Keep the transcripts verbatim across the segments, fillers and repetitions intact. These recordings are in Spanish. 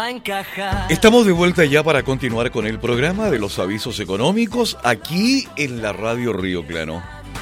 a encajar. Estamos de vuelta ya para continuar con el programa de los avisos económicos aquí en la radio Río Claro.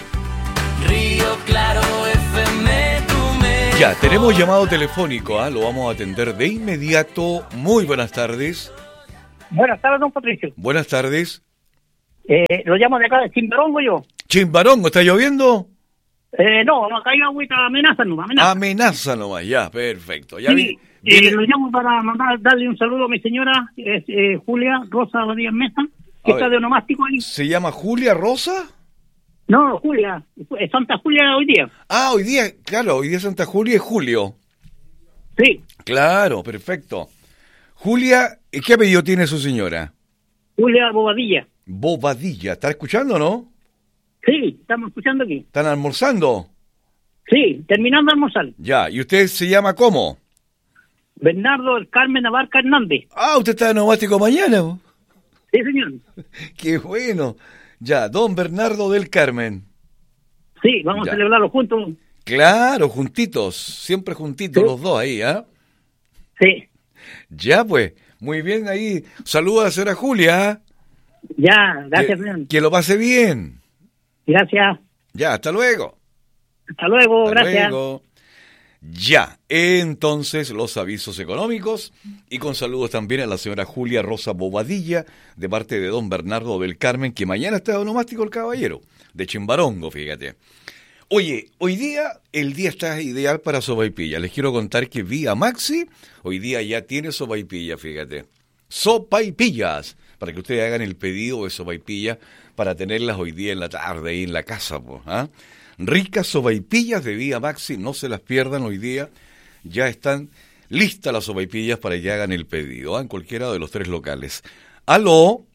Río Claro F M, tu mejor. Ya, tenemos llamado telefónico, ¿ah? Lo vamos a atender de inmediato. Muy buenas tardes. Buenas tardes, don Patricio. Buenas tardes. Eh, lo llamo de acá de Chimbarongo yo. Chimbarongo, ¿está lloviendo? Eh, no, no, acá hay agüita, amenaza nomás, amenaza. Amenaza nomás, ya, perfecto. Ya Sí, vi, eh, vi- lo llamo para mandar, darle un saludo a mi señora, es eh, Julia Rosa Díaz Mesa, que A está ver. de onomástico ahí. ¿Se llama Julia Rosa? No, Julia, es Santa Julia hoy día. Ah, hoy día, claro, hoy día Santa Julia es Julio. Sí, Claro, perfecto. Julia, ¿qué apellido tiene su señora? Julia Bobadilla. Bobadilla, ¿está escuchando, no? Sí, estamos escuchando aquí. ¿Están almorzando? Sí, terminando de almorzar. Ya, ¿y usted se llama cómo? Bernardo del Carmen Abarca Hernández. Ah, usted está de neumático mañana. ¿O? Sí, señor. Qué bueno. Ya, don Bernardo del Carmen. Sí, vamos Ya. a celebrarlo juntos. Claro, juntitos, siempre juntitos Sí. los dos ahí, ¿ah? Sí, Ya, pues, muy bien ahí. Saluda a la señora Julia. ¿ah? ya, gracias, que, señor. que lo pase bien. Gracias. Ya, hasta luego. Hasta luego, Hasta gracias. luego. Ya, entonces los avisos económicos y con saludos también a la señora Julia Rosa Bobadilla de parte de don Bernardo del Carmen, que mañana está de onomástico el caballero, de Chimbarongo, fíjate. Oye, hoy día el día está ideal para sopaipilla. Les quiero contar que Vía Maxi hoy día ya tiene sopaipilla, fíjate. Sopaipillas, para que ustedes hagan el pedido de sopaipilla para tenerlas hoy día en la tarde ahí en la casa, pues, ¿ah? Ricas sopaipillas de Vía Maxi, no se las pierdan hoy día. Ya están listas las sopaipillas para que hagan el pedido, ¿ah? En cualquiera de los tres locales. ¿Aló?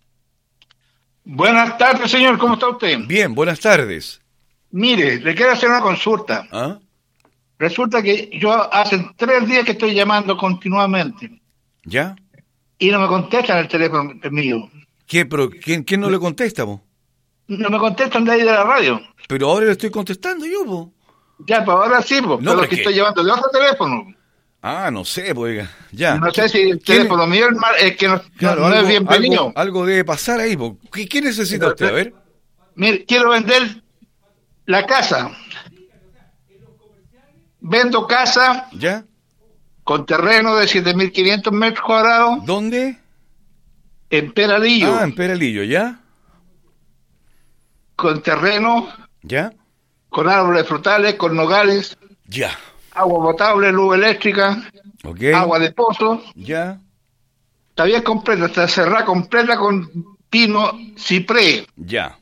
Buenas tardes, señor. ¿Cómo está usted? Bien, buenas tardes. Mire, le quiero hacer una consulta. ¿Ah? Resulta que yo hace tres días que estoy llamando continuamente ¿Ya? y no me contestan el teléfono mío. ¿Qué, pero, ¿quién, quién no le contesta, vos? No me contestan de ahí de la radio. Pero ahora le estoy contestando yo, vos. Ya, pues ahora sí, pues, No, pero pero que es que- estoy llamando de otro teléfono. Ah, no sé, pues, oiga, ya. No sé si el ¿Quién- teléfono mío es, mal- es que no, Claro, no algo, es bienvenido. algo, algo debe pasar ahí, vos. ¿Qué, qué necesita usted? A ver. Mire, quiero vender la casa. Vendo casa ¿Ya? con terreno de siete mil quinientos metros cuadrados ¿Dónde? en Peralillo, Ah, en Peralillo, ¿ya? con terreno, ¿Ya? con árboles frutales, con nogales, Ya. agua potable, luz eléctrica, ¿Ok? agua de pozo, ¿Ya? está bien completa, está cerrada completa con pino ciprés Ya.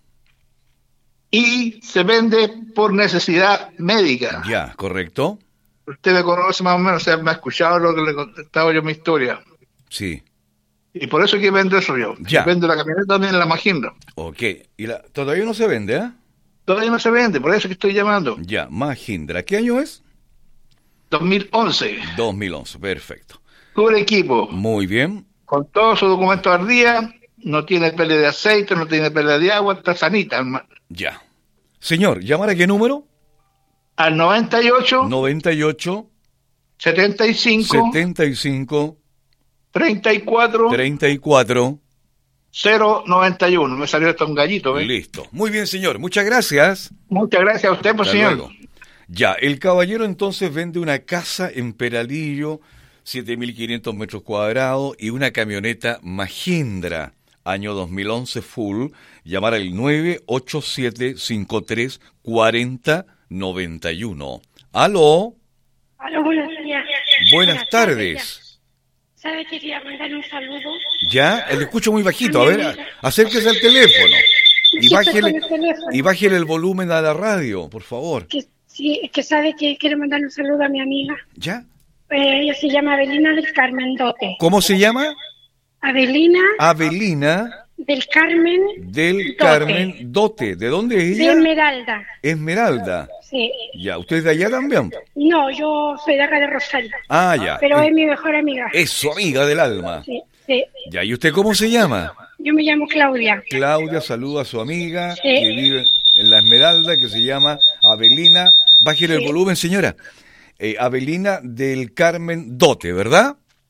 y se vende por necesidad médica. Ya, correcto. Usted me conoce más o menos, o sea, me ha escuchado lo que le he contestado yo mi historia. Sí. Y por eso que vendo eso yo. Ya. Vendo la camioneta también en la Mahindra. Ok. Y la, todavía no se vende, ¿eh? Todavía no se vende, por eso que estoy llamando. Ya, Mahindra. ¿Qué año es? dos mil once. dos mil once, perfecto. Cubre equipo. Muy bien. Con todos sus documentos al día. No tiene pérdida de aceite, no tiene pérdida de agua, está sanita, hermano. Ya. Señor, ¿llamar a qué número? Al noventa y ocho, noventa y ocho, setenta y cinco, setenta y cinco, treinta y cuatro, treinta y cuatro. cero noventa y uno. Me salió hasta un gallito, ¿ves? Listo. Muy bien, señor. Muchas gracias. Muchas gracias a usted, pues, Hasta señor. luego. Ya, el caballero entonces vende una casa en Peralillo, siete mil quinientos metros cuadrados y una camioneta Mahindra, año dos mil once full. Llamar al nueve ocho siete cinco tres cuatro cero nueve uno. ¿Aló? Hola, buenos días. Buenas tardes. ¿Sabe que quería mandar un saludo? ¿Ya? Le escucho muy bajito. A ver, acérquese al teléfono. Y Sí, estoy bájele, con el teléfono. y bájele el volumen a la radio, por favor. Que, sí, es que sabe que quiero mandar un saludo a mi amiga. ¿Ya? Eh, ella se llama Avelina del Carmen Dote. ¿Cómo se llama? Avelina Avelina del Carmen del Dote. Carmen Dote. ¿De dónde es de ella? Esmeralda. Esmeralda. Sí. Ya, ¿usted es de allá también? No, yo soy de acá de Rosario. Ah, ya. Pero Eh, es mi mejor amiga. Es su amiga del alma. Sí, sí. Ya, ¿y usted cómo se llama? Yo me llamo Claudia. Claudia saluda a su amiga Sí. que vive en la Esmeralda, que se llama Avelina. Bájele el Sí. volumen, señora. Eh, Avelina del Carmen Dote, ¿verdad? Sí.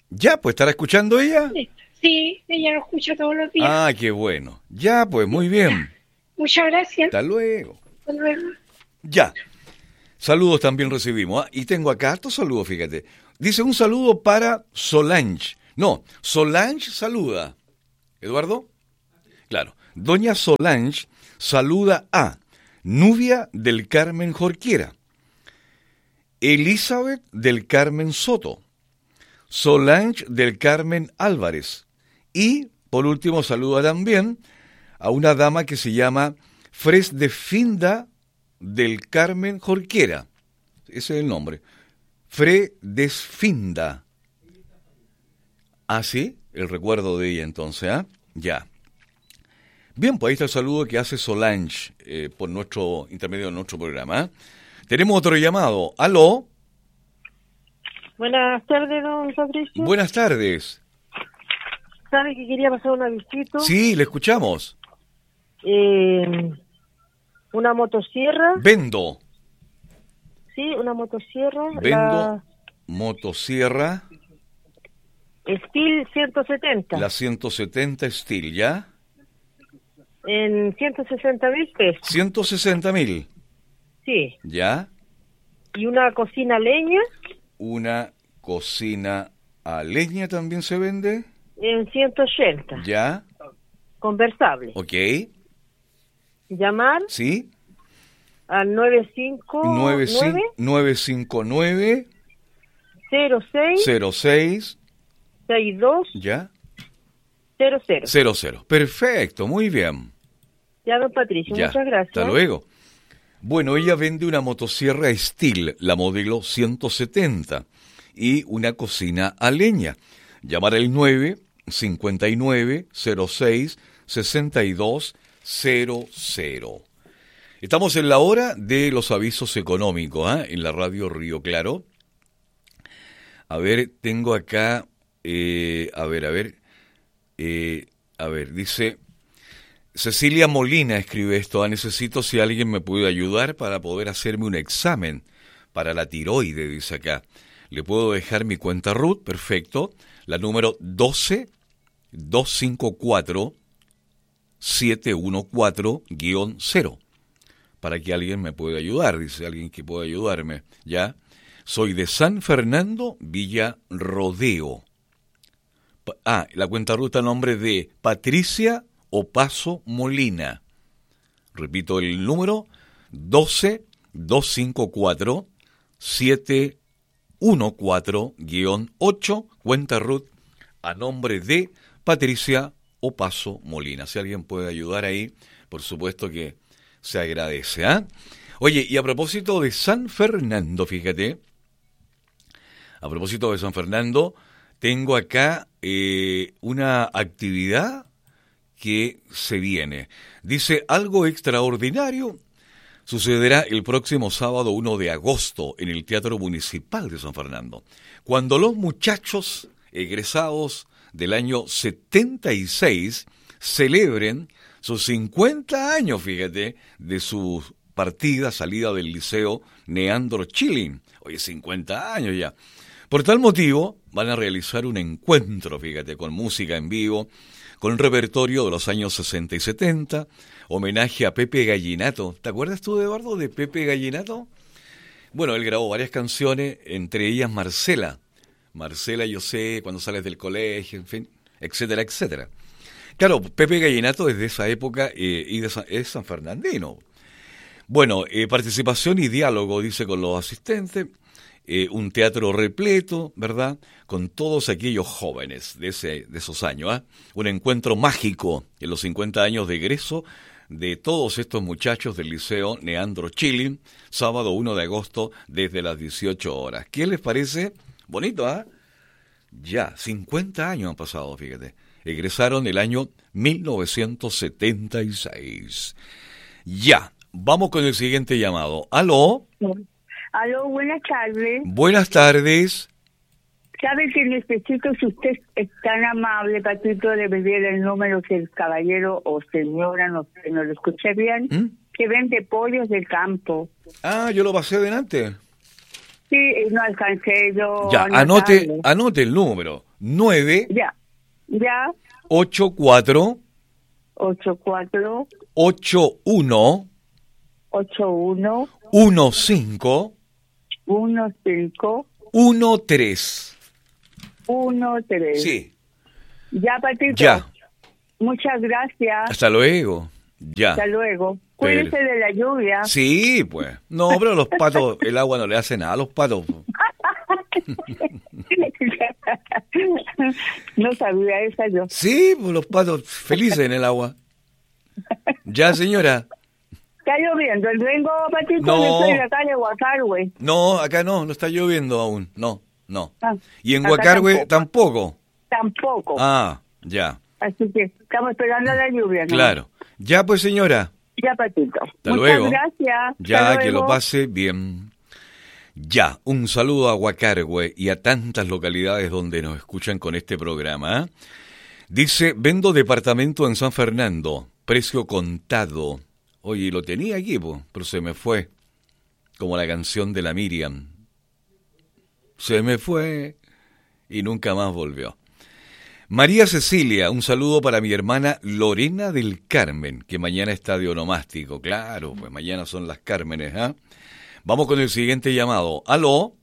Ya, pues, ¿estará escuchando ella? Sí, sí, ella lo escucha todos los días. Ah, qué bueno. Ya, pues, muy bien. Muchas gracias. Hasta luego. Hasta luego. Ya. Saludos también recibimos. ¿ah? Y tengo acá hartos saludos, fíjate. Dice un saludo para Solange. No, Solange saluda. ¿Eduardo? Claro. Doña Solange saluda a Nubia del Carmen Jorquera, Elizabeth del Carmen Soto, Solange del Carmen Álvarez y, por último, saluda también a una dama que se llama Fresdefinda del Carmen Jorquera. Ese es el nombre. Fresdefinda. Ah, sí, el recuerdo de ella entonces, ¿ah? ¿eh? Ya. Bien, pues ahí está el saludo que hace Solange eh, por nuestro intermedio de nuestro programa. ¿eh? Tenemos otro llamado. ¿Aló? Buenas tardes, don Patricio. Buenas tardes. ¿Sabe que quería pasar un avisito? Sí, le escuchamos. Eh, una motosierra. Vendo. Sí, una motosierra. Vendo La motosierra. Steel ciento setenta. La ciento setenta Steel, ¿ya? En ciento sesenta mil pesos. ciento sesenta mil. Sí. ¿Ya? Y una cocina a leña. Una cocina a leña también se vende. En ciento ochenta. ¿Ya? Conversable. Ok. Llamar ¿Sí? al nueve cinco nueve nueve cinco nueve cero seis cero seis seis dos ¿Ya? cero cero. cero cero. Perfecto, muy bien. Ya, don Patricio, Ya. muchas gracias. Hasta luego. Bueno, ella vende una motosierra Steel, la modelo ciento setenta, y una cocina a leña. Llamar al nueve cinco nueve cero seis seis dos cero cero. Estamos en la hora de los avisos económicos, ¿eh? en la radio Río Claro. A ver, tengo acá, eh, a ver, a ver, eh, a ver, dice... Cecilia Molina escribe esto, ah, necesito si alguien me puede ayudar para poder hacerme un examen para la tiroide, dice acá. Le puedo dejar mi cuenta R U T, perfecto, la número doce dos cinco cuatro siete uno cuatro guión cero, para que alguien me pueda ayudar, dice alguien que pueda ayudarme, ¿ya? Soy de San Fernando, Villa Rodeo. Pa- ah, la cuenta R U T a nombre de Patricia Opaso Molina. Repito el número, doce dos cinco cuatro siete uno cuatro guión ocho, cuenta R U T a nombre de Patricia Opaso Molina. Si alguien puede ayudar ahí, por supuesto que se agradece. ¿ah? Oye, y a propósito de San Fernando, fíjate, a propósito de San Fernando, tengo acá eh, una actividad que se viene. Dice, algo extraordinario sucederá el próximo sábado uno de agosto en el Teatro Municipal de San Fernando, cuando los muchachos egresados del año setenta y seis celebren sus cincuenta años, fíjate, de su partida, salida del Liceo Neandro Chilin. Oye, cincuenta años ya. Por tal motivo, van a realizar un encuentro, fíjate, con música en vivo, con repertorio de los años sesenta y setenta, homenaje a Pepe Gallinato. ¿Te acuerdas tú, Eduardo, de Pepe Gallinato? Bueno, él grabó varias canciones, entre ellas Marcela. Marcela, yo sé, cuando sales del colegio, en fin, etcétera, etcétera. Claro, Pepe Gallinato es de esa época eh, y de San, es sanfernandino. Bueno, eh, participación y diálogo, dice, con los asistentes. Eh, un teatro repleto, ¿verdad?, con todos aquellos jóvenes de, ese, de esos años. ¿eh? Un encuentro mágico en los cincuenta años de egreso de todos estos muchachos del Liceo Neandro Chilin, sábado uno de agosto desde las dieciocho horas. ¿Qué les parece? Bonito, ¿ah? ¿eh? Ya, cincuenta años han pasado, fíjate. Egresaron el año mil novecientos setenta y seis. Ya, vamos con el siguiente llamado. ¿Aló? Aló, buenas tardes. Buenas tardes. ¿Sabe que necesito, si usted es tan amable, Patito, de pedir el número del caballero o señora, no sé, no lo escuché bien, ¿Mm? que vende pollos del campo? Ah, yo lo pasé adelante. Sí, no alcancé yo. Ya, a anote, anotarlo. anote el número. nueve Ya, ya, ocho cuatro ocho cuatro ocho uno ocho uno uno cinco uno cinco uno tres. uno tres. Sí, Ya, Patito. ya. Muchas gracias. Hasta luego. Ya. Hasta luego. Cuídese Pero- de la lluvia. Sí, pues. No, pero los patos, el agua no le hace nada a los patos. No sabía esa yo. Sí, pues los patos felices en el agua. Ya, señora. Está lloviendo. El vengo, Patito, No. yo estoy en la calle Guacarwe. No, acá no, no está lloviendo aún. No, no. Ah, Y en acá Huacarwe tampoco. Tampoco. Ah, ya. Así que estamos esperando la lluvia, ¿no? Claro. Ya, pues, señora. Ya, Patito. Hasta Muchas luego. gracias. Ya, Hasta que lo luego. pase bien. Ya, un saludo a Huacarwe y a tantas localidades donde nos escuchan con este programa. ¿eh? Dice, vendo departamento en San Fernando, precio contado. Oye, lo tenía aquí, po, pero se me fue. Como la canción de la Miriam. Se me fue y nunca más volvió. María Cecilia, un saludo para mi hermana Lorena del Carmen, que mañana está de onomástico. Claro, pues mañana son las Cármenes, ¿ah? Vamos con el siguiente llamado. ¿Aló?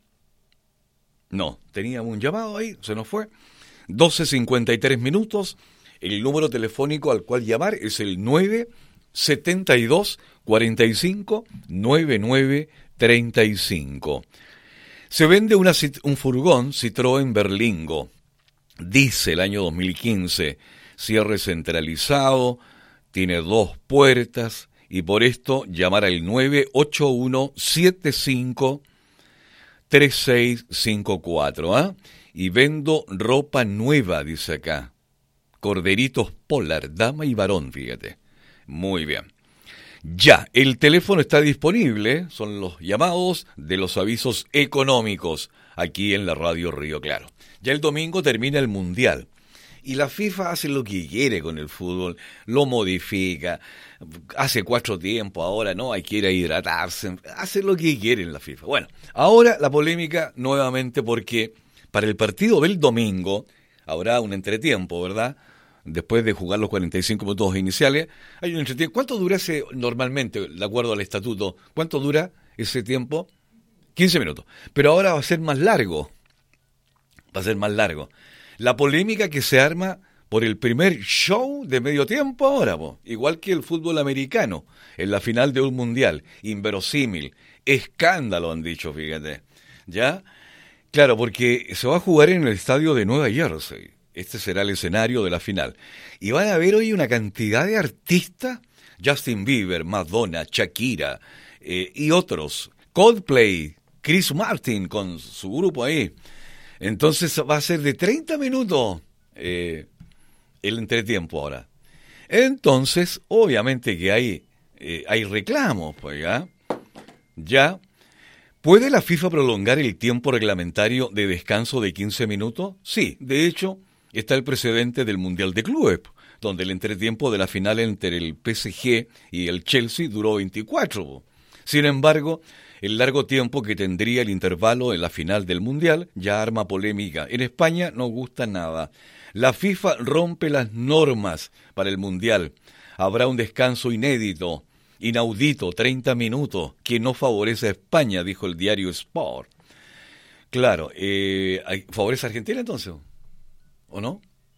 No, teníamos un llamado ahí, se nos fue. doce cincuenta y tres minutos. El número telefónico al cual llamar es el nueve setenta y dos cuarenta y cinco noventa y nueve treinta y cinco. Se vende una, Cit- un furgón Citroën Berlingo. Dice el año dos mil quince, cierre centralizado, tiene dos puertas y por esto llamar al nueve ocho uno siete cinco tres seis cinco cuatro. ¿ah? Y vendo ropa nueva, dice acá. Corderitos Polar, dama y varón, fíjate. Muy bien. Ya, el teléfono está disponible, son los llamados de los avisos económicos aquí en la radio Río Claro. Ya el domingo termina el Mundial y la FIFA hace lo que quiere con el fútbol, lo modifica, hace cuatro tiempos, ahora no, hay que ir a hidratarse, hace lo que quiere en la FIFA. Bueno, ahora la polémica nuevamente porque para el partido del domingo habrá un entretiempo, ¿verdad? Después de jugar los cuarenta y cinco minutos iniciales, hay un entretiempo. ¿Cuánto dura ese normalmente, de acuerdo al estatuto? ¿Cuánto dura ese tiempo? quince minutos. Pero ahora va a ser más largo. Va a ser más largo. La polémica que se arma por el primer show de medio tiempo ahora, po. Igual que el fútbol americano, en la final de un mundial. Inverosímil. Escándalo, han dicho, fíjate. ¿Ya? Claro, porque se va a jugar en el estadio de Nueva Jersey. Este será el escenario de la final. Y van a haber hoy una cantidad de artistas, Justin Bieber, Madonna, Shakira eh, y otros. Coldplay, Chris Martin con su grupo ahí. Entonces va a ser de treinta minutos eh, el entretiempo ahora. Entonces, obviamente que hay, eh, hay reclamos, pues ya. Ya. ¿Puede la FIFA prolongar el tiempo reglamentario de descanso de quince minutos? Sí, de hecho, está el precedente del Mundial de Clubes, donde el entretiempo de la final entre el P S G y el Chelsea duró veinticuatro. Sin embargo, el largo tiempo que tendría el intervalo en la final del Mundial ya arma polémica. En España no gusta nada. La FIFA rompe las normas para el Mundial. Habrá un descanso inédito, inaudito, treinta minutos, que no favorece a España, dijo el diario Sport. Claro, eh, ¿favorece a Argentina entonces? ¿O no?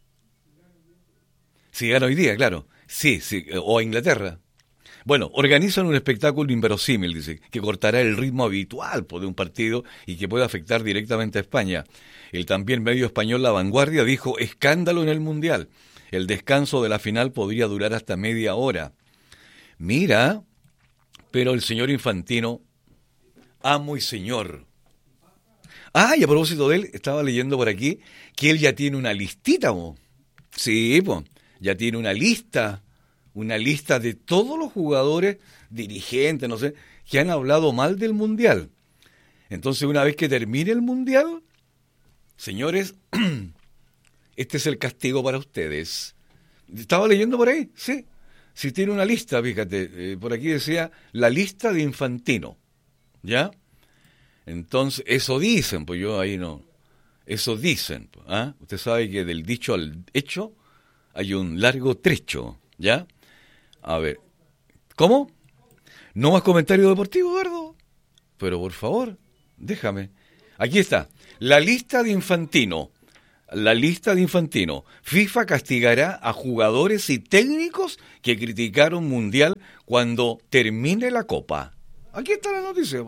Si gana hoy día, claro. Sí, sí, o a Inglaterra. Bueno, organizan un espectáculo inverosímil, dice, que cortará el ritmo habitual de un partido y que puede afectar directamente a España. El también medio español La Vanguardia dijo, escándalo en el Mundial. El descanso de la final podría durar hasta media hora. Mira, pero el señor Infantino, amo y señor. Ah, y a propósito de él, estaba leyendo por aquí que él ya tiene una listita, ¿no? Sí, pues, ya tiene una lista, una lista de todos los jugadores, dirigentes, no sé, que han hablado mal del Mundial. Entonces, una vez que termine el Mundial, señores, este es el castigo para ustedes. Estaba leyendo por ahí, sí. Si tiene una lista, fíjate, eh, por aquí decía, la lista de Infantino, ¿ya? Entonces, eso dicen, pues yo ahí no, Eso dicen. ¿Ah? Usted sabe que del dicho al hecho hay un largo trecho, ¿ya? A ver, ¿cómo? ¿No más comentario deportivo, Eduardo? Pero por favor, déjame. Aquí está, la lista de Infantino. La lista de Infantino. FIFA castigará a jugadores y técnicos que criticaron Mundial cuando termine la Copa. Aquí está la noticia.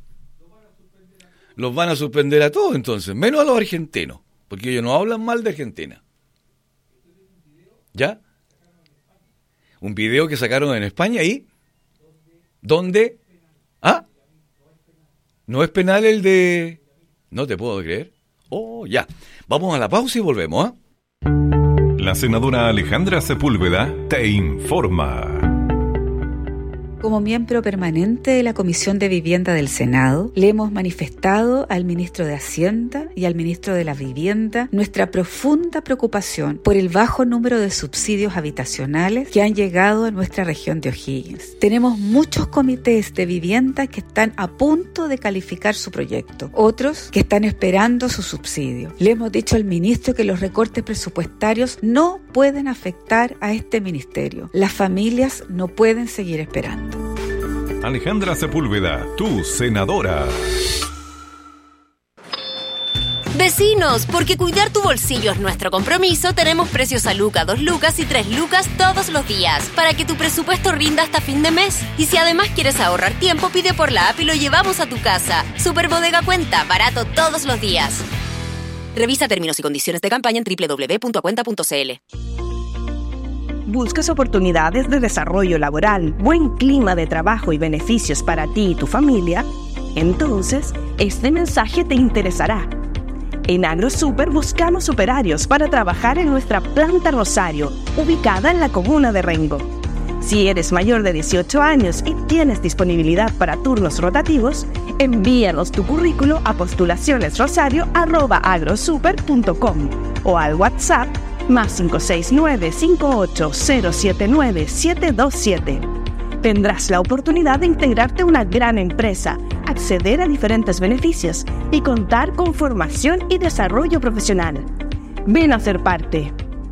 Los van a suspender a todos entonces, menos a los argentinos, porque ellos no hablan mal de Argentina. ¿Ya? Un video que sacaron en España y ¿dónde? ¿Ah? ¿No es penal el de...? No te puedo creer. Oh, ya. Vamos a la pausa y volvemos, ¿ah? La senadora Alejandra Sepúlveda te informa. Como miembro permanente de la Comisión de Vivienda del Senado, le hemos manifestado al ministro de Hacienda y al ministro de la Vivienda nuestra profunda preocupación por el bajo número de subsidios habitacionales que han llegado a nuestra región de O'Higgins. Tenemos muchos comités de vivienda que están a punto de calificar su proyecto, otros que están esperando su subsidio. Le hemos dicho al ministro que los recortes presupuestarios no pueden afectar a este ministerio. Las familias no pueden seguir esperando. Alejandra Sepúlveda, tu senadora. Vecinos, porque cuidar tu bolsillo es nuestro compromiso, tenemos precios a Luca, dos lucas y tres lucas todos los días, para que tu presupuesto rinda hasta fin de mes. Y si además quieres ahorrar tiempo, pide por la app y lo llevamos a tu casa. Super Bodega Cuenta, barato todos los días. Revisa términos y condiciones de campaña en doble u doble u doble u punto cuenta punto c l. ¿Buscas oportunidades de desarrollo laboral, buen clima de trabajo y beneficios para ti y tu familia? Entonces, este mensaje te interesará. En AgroSuper buscamos operarios para trabajar en nuestra planta Rosario, ubicada en la comuna de Rengo. Si eres mayor de dieciocho años y tienes disponibilidad para turnos rotativos, envíanos tu currículo a postulacionesrosario arroba agrosuper punto com o al WhatsApp más cinco seis nueve, cinco ocho cero siete nueve, siete dos siete. Tendrás la oportunidad de integrarte a una gran empresa, acceder a diferentes beneficios y contar con formación y desarrollo profesional. Ven a ser parte.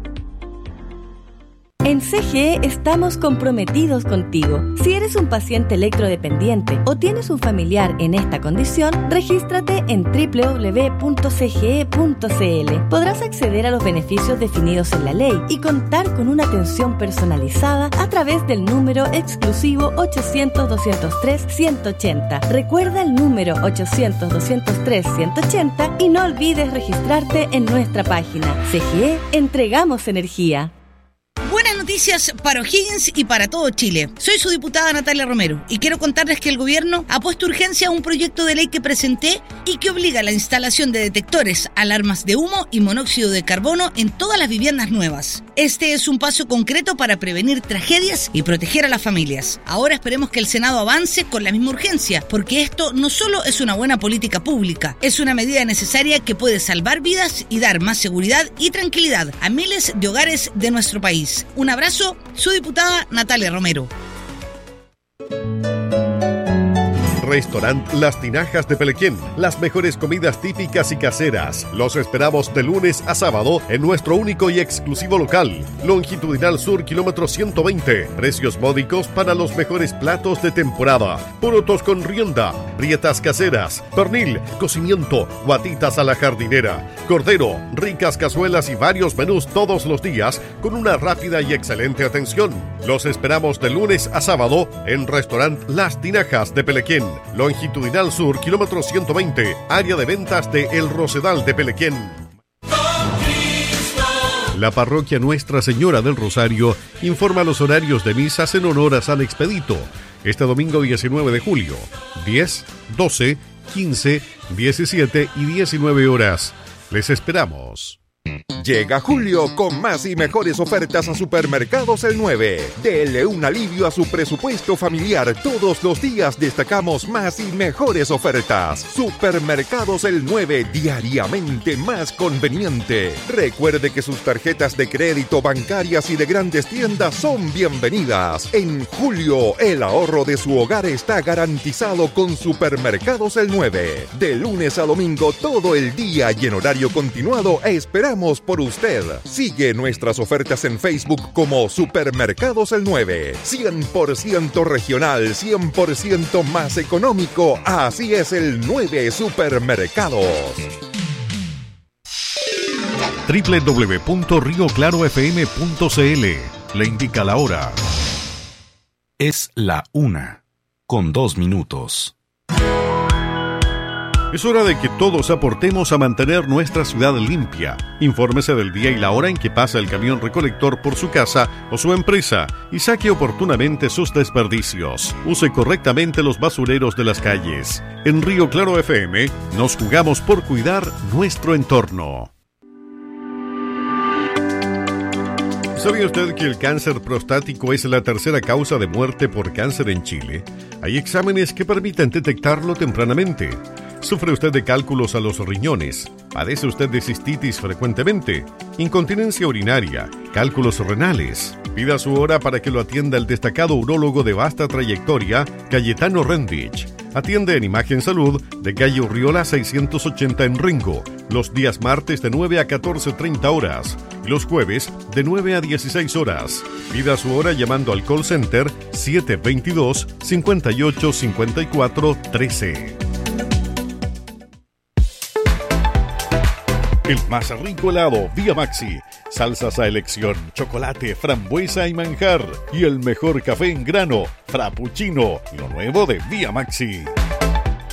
En C G E estamos comprometidos contigo. Si eres un paciente electrodependiente o tienes un familiar en esta condición, regístrate en doble u doble u doble u punto c g e punto c l. Podrás acceder a los beneficios definidos en la ley y contar con una atención personalizada a través del número exclusivo ochocientos, doscientos tres, ciento ochenta. Recuerda el número ochocientos, doscientos tres, ciento ochenta y no olvides registrarte en nuestra página. C G E, entregamos energía. Buenas noticias para O'Higgins y para todo Chile. Soy su diputada Natalia Romero y quiero contarles que el gobierno ha puesto urgencia a un proyecto de ley que presenté y que obliga a la instalación de detectores, alarmas de humo y monóxido de carbono en todas las viviendas nuevas. Este es un paso concreto para prevenir tragedias y proteger a las familias. Ahora esperemos que el Senado avance con la misma urgencia, porque esto no solo es una buena política pública, es una medida necesaria que puede salvar vidas y dar más seguridad y tranquilidad a miles de hogares de nuestro país. Un abrazo, su diputada Natalia Romero. Restaurant Las Tinajas de Pelequén. Las mejores comidas típicas y caseras. Los esperamos de lunes a sábado en nuestro único y exclusivo local. Longitudinal Sur, kilómetro ciento veinte. Precios módicos para los mejores platos de temporada. Porotos con rienda, prietas caseras, pernil, cocimiento, guatitas a la jardinera, cordero, ricas cazuelas y varios menús todos los días con una rápida y excelente atención. Los esperamos de lunes a sábado en Restaurant Las Tinajas de Pelequén. Longitudinal Sur, kilómetro ciento veinte, área de ventas de El Rosedal de Pelequén. La parroquia Nuestra Señora del Rosario informa los horarios de misas en honor a San Expedito. Este domingo diecinueve de julio, diez, doce, quince, diecisiete y diecinueve horas. Les esperamos. Llega julio con más y mejores ofertas a Supermercados El nueve. Dele un alivio a su presupuesto familiar. Todos los días destacamos más y mejores ofertas. Supermercados El nueve, diariamente más conveniente. Recuerde que sus tarjetas de crédito, bancarias y de grandes tiendas son bienvenidas. En julio, el ahorro de su hogar está garantizado con Supermercados El nueve. De lunes a domingo, todo el día y en horario continuado, esperamos por usted. Sigue nuestras ofertas en Facebook como Supermercados El nueve. cien por ciento regional, cien por ciento más económico. Así es el nueve Supermercados. doble u doble u doble u punto río claro f m punto c l le indica la hora. Es la una, con dos minutos. Es hora de que todos aportemos a mantener nuestra ciudad limpia. Infórmese del día y la hora en que pasa el camión recolector por su casa o su empresa y saque oportunamente sus desperdicios. Use correctamente los basureros de las calles. En Río Claro F M nos jugamos por cuidar nuestro entorno. ¿Sabía usted que el cáncer prostático es la tercera causa de muerte por cáncer en Chile? Hay exámenes que permiten detectarlo tempranamente. ¿Sufre usted de cálculos a los riñones? ¿Padece usted de cistitis frecuentemente? ¿Incontinencia urinaria? ¿Cálculos renales? Pida su hora para que lo atienda el destacado urólogo de vasta trayectoria, Cayetano Rendich. Atiende en Imagen Salud de calle Urriola seiscientos ochenta en Ringo, los días martes de nueve a catorce treinta horas y los jueves de nueve a dieciséis horas. Pida su hora llamando al call center siete dos dos, cinco ocho cinco cuatro uno tres. El más rico helado Vía Maxi, salsas a elección, chocolate, frambuesa y manjar, y el mejor café en grano, frappuccino, lo nuevo de Vía Maxi.